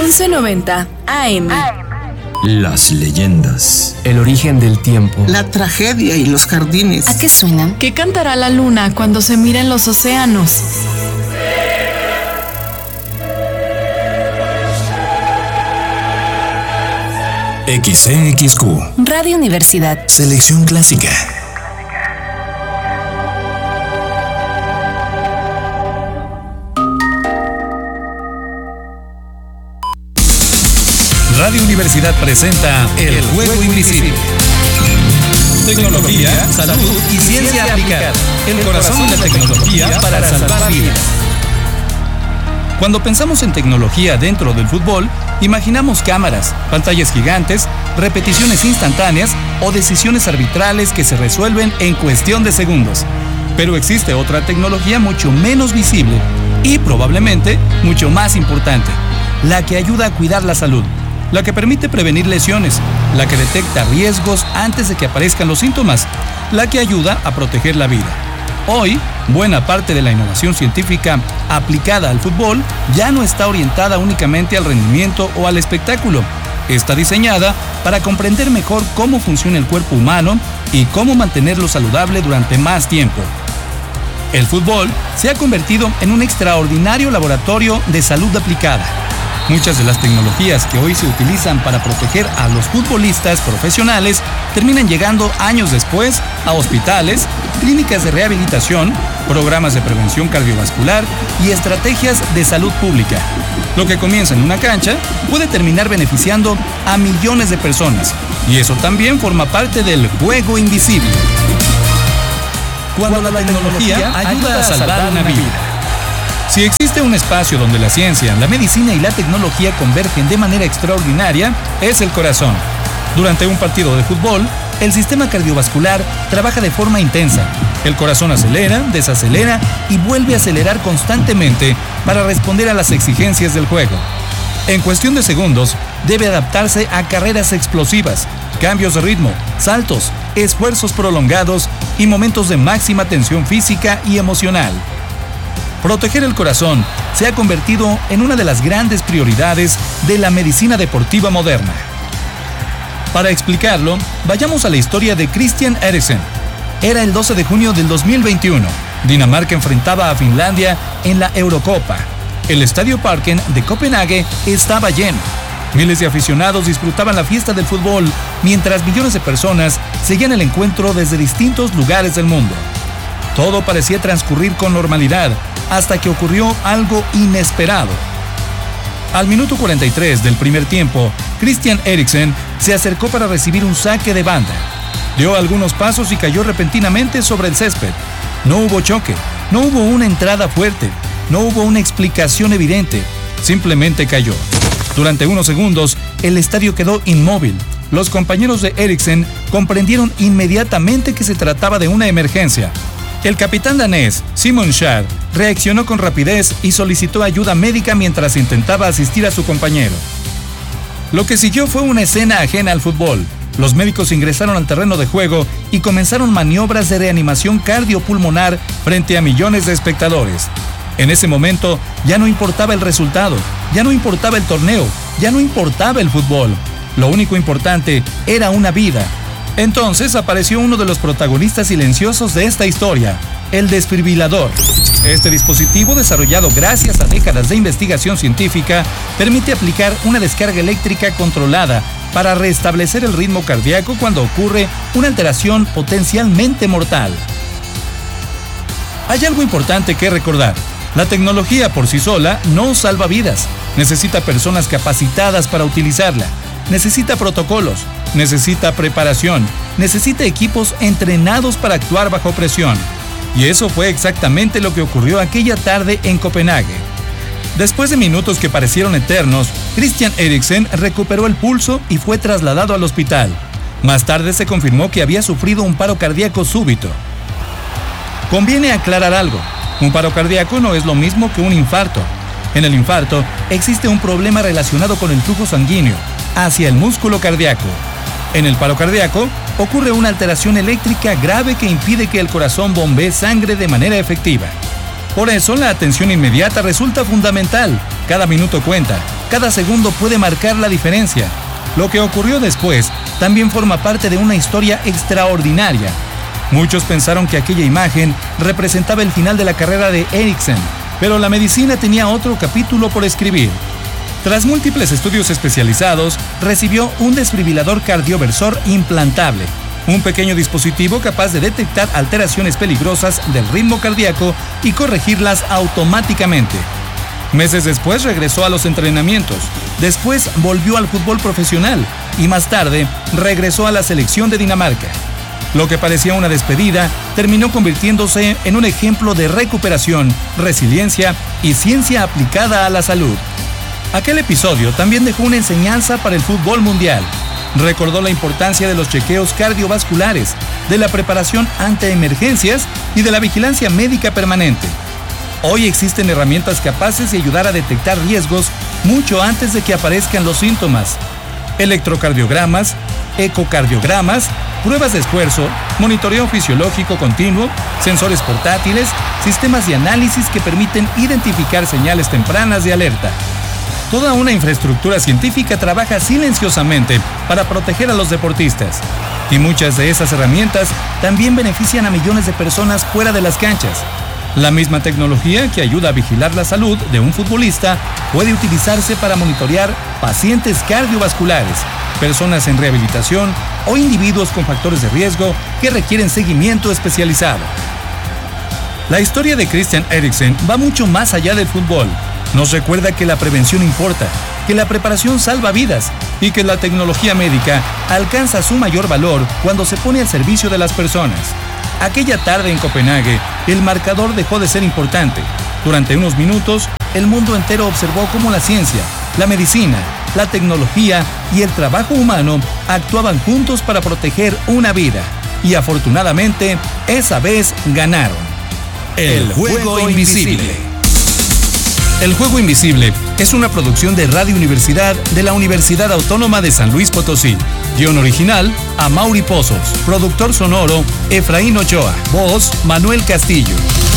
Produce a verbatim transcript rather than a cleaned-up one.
once noventa A M. Las leyendas. El origen del tiempo. La tragedia y los jardines. ¿A qué suenan? ¿Qué cantará la luna cuando se mira en los océanos? X C X Q. Radio Universidad. Selección clásica. Radio Universidad presenta El Juego Invisible. Tecnología, salud y ciencia aplicada. El corazón de la tecnología para salvar vidas. Cuando pensamos en tecnología dentro del fútbol, imaginamos cámaras, pantallas gigantes, repeticiones instantáneas o decisiones arbitrales que se resuelven en cuestión de segundos. Pero existe otra tecnología mucho menos visible y probablemente mucho más importante, la que ayuda a cuidar la salud, la que permite prevenir lesiones, la que detecta riesgos antes de que aparezcan los síntomas, la que ayuda a proteger la vida. Hoy, buena parte de la innovación científica aplicada al fútbol ya no está orientada únicamente al rendimiento o al espectáculo. Está diseñada para comprender mejor cómo funciona el cuerpo humano y cómo mantenerlo saludable durante más tiempo. El fútbol se ha convertido en un extraordinario laboratorio de salud aplicada. Muchas de las tecnologías que hoy se utilizan para proteger a los futbolistas profesionales terminan llegando años después a hospitales, clínicas de rehabilitación, programas de prevención cardiovascular y estrategias de salud pública. Lo que comienza en una cancha puede terminar beneficiando a millones de personas, y eso también forma parte del juego invisible. Cuando la tecnología ayuda a salvar una vida. Si existe un espacio donde la ciencia, la medicina y la tecnología convergen de manera extraordinaria, es el corazón. Durante un partido de fútbol, el sistema cardiovascular trabaja de forma intensa. El corazón acelera, desacelera y vuelve a acelerar constantemente para responder a las exigencias del juego. En cuestión de segundos, debe adaptarse a carreras explosivas, cambios de ritmo, saltos, esfuerzos prolongados y momentos de máxima tensión física y emocional. Proteger el corazón se ha convertido en una de las grandes prioridades de la medicina deportiva moderna. Para explicarlo, vayamos a la historia de Christian Eriksen. Era el doce de junio del dos mil veintiuno. Dinamarca enfrentaba a Finlandia en la Eurocopa. El Estadio Parken de Copenhague estaba lleno. Miles de aficionados disfrutaban la fiesta del fútbol, mientras millones de personas seguían el encuentro desde distintos lugares del mundo. Todo parecía transcurrir con normalidad, hasta que ocurrió algo inesperado. Al minuto cuarenta y tres del primer tiempo, Christian Eriksen se acercó para recibir un saque de banda. Dio algunos pasos y cayó repentinamente sobre el césped. No hubo choque, no hubo una entrada fuerte, no hubo una explicación evidente, simplemente cayó. Durante unos segundos, el estadio quedó inmóvil. Los compañeros de Eriksen comprendieron inmediatamente que se trataba de una emergencia. El capitán danés, Simon Kjær, reaccionó con rapidez y solicitó ayuda médica mientras intentaba asistir a su compañero. Lo que siguió fue una escena ajena al fútbol. Los médicos ingresaron al terreno de juego y comenzaron maniobras de reanimación cardiopulmonar frente a millones de espectadores. En ese momento ya no importaba el resultado, ya no importaba el torneo, ya no importaba el fútbol. Lo único importante era una vida. Entonces apareció uno de los protagonistas silenciosos de esta historia, el desfibrilador. Este dispositivo, desarrollado gracias a décadas de investigación científica, permite aplicar una descarga eléctrica controlada para restablecer el ritmo cardíaco cuando ocurre una alteración potencialmente mortal. Hay algo importante que recordar. La tecnología por sí sola no salva vidas. Necesita personas capacitadas para utilizarla. Necesita protocolos, necesita preparación, necesita equipos entrenados para actuar bajo presión. Y eso fue exactamente lo que ocurrió aquella tarde en Copenhague. Después de minutos que parecieron eternos, Christian Eriksen recuperó el pulso y fue trasladado al hospital. Más tarde se confirmó que había sufrido un paro cardíaco súbito. Conviene aclarar algo. Un paro cardíaco no es lo mismo que un infarto. En el infarto existe un problema relacionado con el flujo sanguíneo hacia el músculo cardíaco. En el paro cardíaco ocurre una alteración eléctrica grave que impide que el corazón bombee sangre de manera efectiva. Por eso la atención inmediata resulta fundamental. Cada minuto cuenta. Cada segundo puede marcar la diferencia. Lo que ocurrió después también forma parte de una historia extraordinaria. Muchos pensaron que aquella imagen representaba el final de la carrera de Eriksen, pero la medicina tenía otro capítulo por escribir. Tras múltiples estudios especializados, recibió un desfibrilador cardioversor implantable, un pequeño dispositivo capaz de detectar alteraciones peligrosas del ritmo cardíaco y corregirlas automáticamente. Meses después regresó a los entrenamientos, después volvió al fútbol profesional y más tarde regresó a la selección de Dinamarca. Lo que parecía una despedida terminó convirtiéndose en un ejemplo de recuperación, resiliencia y ciencia aplicada a la salud. Aquel episodio también dejó una enseñanza para el fútbol mundial. Recordó la importancia de los chequeos cardiovasculares, de la preparación ante emergencias y de la vigilancia médica permanente. Hoy existen herramientas capaces de ayudar a detectar riesgos mucho antes de que aparezcan los síntomas. Electrocardiogramas, ecocardiogramas, pruebas de esfuerzo, monitoreo fisiológico continuo, sensores portátiles, sistemas de análisis que permiten identificar señales tempranas de alerta. Toda una infraestructura científica trabaja silenciosamente para proteger a los deportistas. Y muchas de esas herramientas también benefician a millones de personas fuera de las canchas. La misma tecnología que ayuda a vigilar la salud de un futbolista puede utilizarse para monitorear pacientes cardiovasculares, personas en rehabilitación o individuos con factores de riesgo que requieren seguimiento especializado. La historia de Christian Eriksen va mucho más allá del fútbol. Nos recuerda que la prevención importa, que la preparación salva vidas y que la tecnología médica alcanza su mayor valor cuando se pone al servicio de las personas. Aquella tarde en Copenhague, el marcador dejó de ser importante. Durante unos minutos, el mundo entero observó cómo la ciencia, la medicina, la tecnología y el trabajo humano actuaban juntos para proteger una vida. Y afortunadamente, esa vez ganaron. El Juego Invisible. El Juego Invisible es una producción de Radio Universidad de la Universidad Autónoma de San Luis Potosí. Guión original, Amaury Pozos. Productor sonoro, Efraín Ochoa. Voz, Manuel Castillo.